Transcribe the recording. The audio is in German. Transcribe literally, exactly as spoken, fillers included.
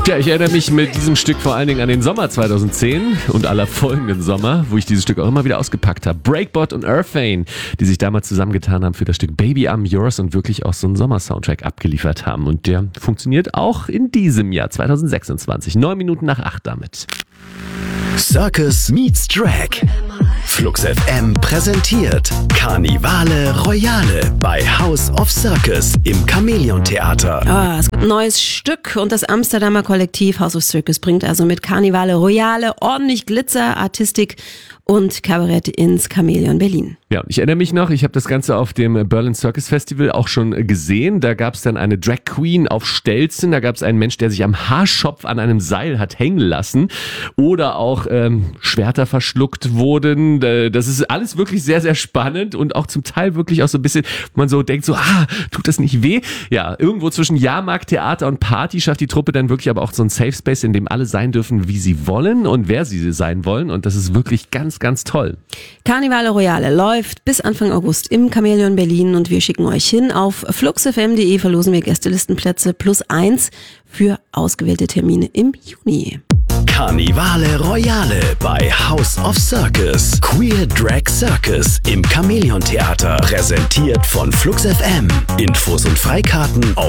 Tja, ich erinnere mich mit diesem Stück vor allen Dingen an den Sommer zweitausendzehn und aller folgenden Sommer, wo ich dieses Stück auch immer wieder ausgepackt habe. Breakbot und Earthane, die sich damals zusammengetan haben für das Stück Baby I'm Yours und wirklich auch so einen Sommer-Soundtrack abgeliefert haben. Und der funktioniert auch in diesem Jahr zweitausendsechsundzwanzig. Neun Minuten nach acht damit. Circus meets Drag. Flux F M präsentiert Karnivale Royale bei House of Circus im Chamäleon Theater. Ah, es gibt ein neues Stück und das Amsterdamer Kollektiv House of Circus bringt also mit Karnivale Royale ordentlich Glitzer, Artistik und Kabarett ins Chamäleon Berlin. Ja, ich erinnere mich noch, ich habe das Ganze auf dem Berlin Circus Festival auch schon gesehen. Da gab es dann eine Drag Queen auf Stelzen, da gab es einen Mensch, der sich am Haarschopf an einem Seil hat hängen lassen oder auch ähm, Schwerter verschluckt wurden. Das ist alles wirklich sehr, sehr spannend und auch zum Teil wirklich auch so ein bisschen, wo man so denkt, so, ah, tut das nicht weh? Ja, irgendwo zwischen Jahrmarkt, Theater und Party schafft die Truppe dann wirklich aber auch so ein Safe Space, in dem alle sein dürfen, wie sie wollen und wer sie sein wollen. Und das ist wirklich ganz, ganz toll. Karnivale Royale läuft bis Anfang August im Chamäleon Berlin und wir schicken euch hin. Auf fluxfm punkt de verlosen wir Gästelistenplätze plus eins für ausgewählte Termine im Juni. Karnivale Royale bei House of Circus. Queer Drag Circus im Chamäleon Theater. Präsentiert von Flux F M. Infos und Freikarten auf